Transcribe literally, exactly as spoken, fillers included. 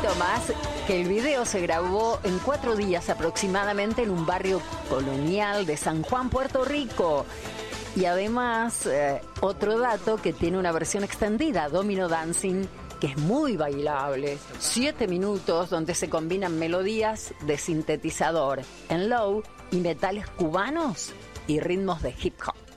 datito más, que el video se grabó en cuatro días aproximadamente en un barrio colonial de San Juan, Puerto Rico. Y además, eh, otro dato que tiene una versión extendida, Domino Dancing, que es muy bailable. Siete minutos donde se combinan melodías de sintetizador en low y metales cubanos y ritmos de hip hop.